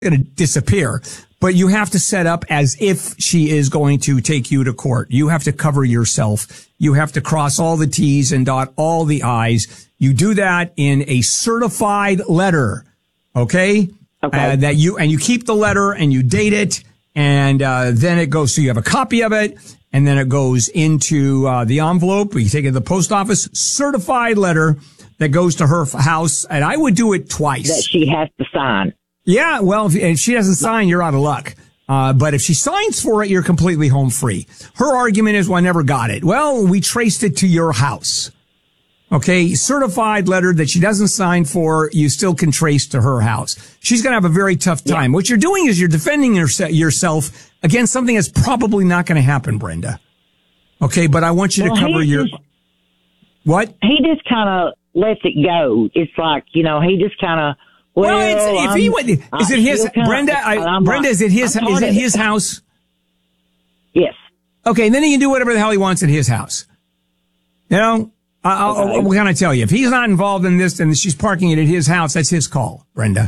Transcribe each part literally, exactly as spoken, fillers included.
going to disappear. But you have to set up as if she is going to take you to court. You have to cover yourself. You have to cross all the T's and dot all the I's. You do that in a certified letter, okay? Okay. Uh, that you and you keep the letter and you date it, and uh, then it goes. So you have a copy of it, and then it goes into uh, the envelope. You take it to the post office, certified letter that goes to her house, and I would do it twice. That she has to sign. Yeah, well, if, if she doesn't sign, you're out of luck. Uh, but if she signs for it, you're completely home free. Her argument is, well, I never got it. Well, we traced it to your house. Okay, certified letter that she doesn't sign for, you still can trace to her house. She's going to have a very tough time. Yeah. What you're doing is you're defending yourse- yourself against something that's probably not going to happen, Brenda. Okay, but I want you well, to cover your... Just, what? He just kind of lets it go. It's like, you know, he just kind of... Well, well it's, if he went, is it his, Brenda, I, Brenda, is it his, is it his house? Yes. Okay, and then he can do whatever the hell he wants at his house. You know, I'll, okay. I'll, what can I tell you? If he's not involved in this and she's parking it at his house, that's his call, Brenda.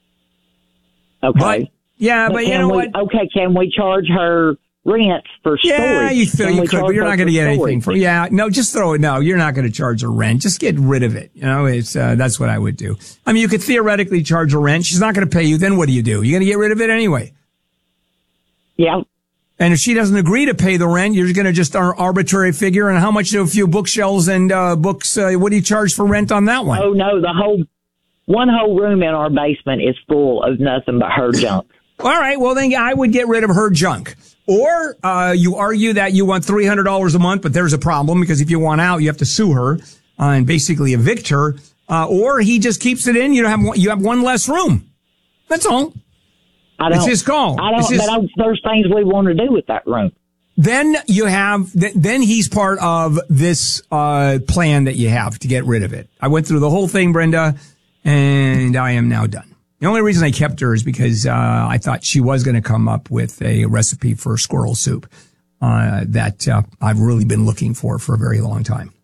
Okay. But, yeah, but, but you know we, what? Okay, can we charge her rent for storage? Yeah, you feel you could, but you're not going to get storage? anything for. Yeah, no, just throw it. No, you're not going to charge her rent. Just get rid of it. You know, it's uh, that's what I would do. I mean, you could theoretically charge her rent. She's not going to pay you. Then what do you do? You're going to get rid of it anyway. Yeah. And if she doesn't agree to pay the rent, you're going to just ar- arbitrary figure. And how much do a few bookshelves and uh, books? Uh, what do you charge for rent on that one? Oh no, the whole one whole room in our basement is full of nothing but her junk. All right, well then I would get rid of her junk. Or uh you argue that you want three hundred dollars a month, but there's a problem because if you want out, you have to sue her uh, and basically evict her. Uh, or he just keeps it in. You don't have one, you have one less room. That's all. I don't, it's his call. I don't. His, but I, there's things we want to do with that room. Then you have. Then he's part of this uh plan that you have to get rid of it. I went through the whole thing, Brenda, and I am now done. The only reason I kept her is because uh I thought she was going to come up with a recipe for squirrel soup uh that uh, I've really been looking for for a very long time.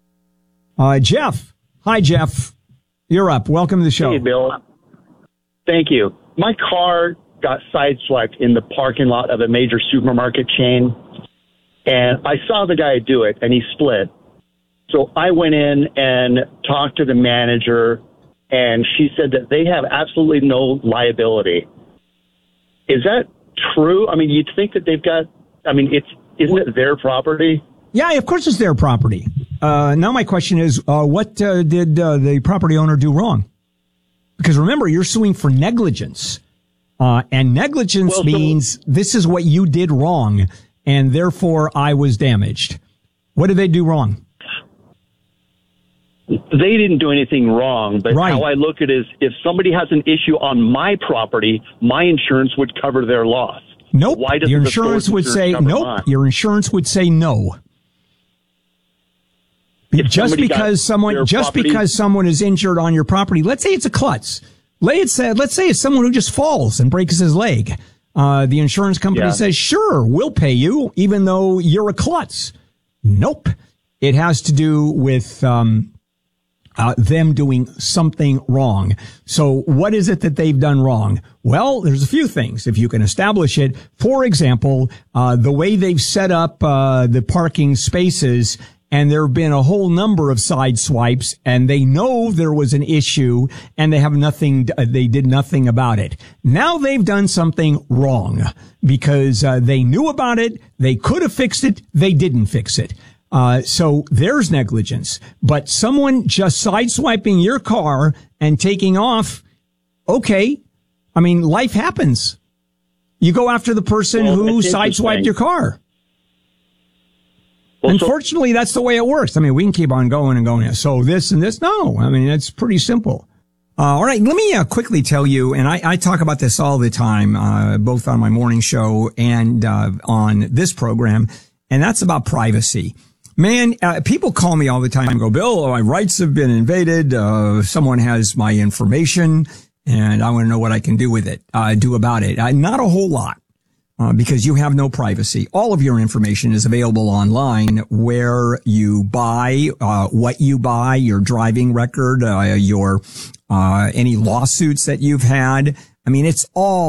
Uh Jeff. Hi, Jeff. You're up. Welcome to the show. Hey, Bill. Thank you. My car got sideswiped in the parking lot of a major supermarket chain, and I saw the guy do it, and he split. So I went in and talked to the manager, and she said that they have absolutely no liability. Is that true? I mean, you'd think that they've got, I mean, it's, isn't it their property? Yeah, of course it's their property. Uh, now my question is, uh, what uh, did uh, the property owner do wrong? Because remember, you're suing for negligence. Uh, and negligence well, so, means this is what you did wrong, and therefore I was damaged. What did they do wrong? They didn't do anything wrong, but right. How I look at it is if somebody has an issue on my property, my insurance would cover their loss. Nope. Why doesn't your the insurance would insurance say nope. mine? Your insurance would say no. If just because someone just property, because someone is injured on your property, let's say it's a klutz. Let's say, let's say it's someone who just falls and breaks his leg. Uh, the insurance company yeah. says, sure, we'll pay you, even though you're a klutz. Nope. It has to do with, um, uh, them doing something wrong. So what is it that they've done wrong? Well, there's a few things, if you can establish it. For example, uh, the way they've set up, uh, the parking spaces, and there have been a whole number of side swipes, and they know there was an issue, and they have nothing, they did nothing about it. Now they've done something wrong because uh, they knew about it, they could have fixed it, they didn't fix it. Uh, so there's negligence. But someone just sideswiping your car and taking off, okay. I mean, life happens. You go after the person well, who sideswiped your car. Well, Unfortunately, so, that's the way it works. I mean, we can keep on going and going. So this and this. No, I mean, it's pretty simple. Uh, all right. Let me uh, quickly tell you, and I, I talk about this all the time, uh, both on my morning show and uh, on this program, and that's about privacy. Man, uh, people call me all the time and go, Bill, my rights have been invaded. Uh, someone has my information, and I want to know what I can do with it, uh, do about it. Uh, not a whole lot. Uh, because you have no privacy. All of your information is available online, where you buy, uh, what you buy, your driving record, uh, your, uh, any lawsuits that you've had, I mean, it's all